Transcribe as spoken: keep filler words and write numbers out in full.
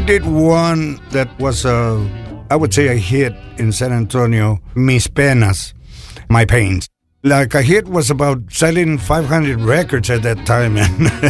did one that was a, I would say a hit in San Antonio, Mis Penas, My Pains. Like a hit was about selling five hundred records at that time. And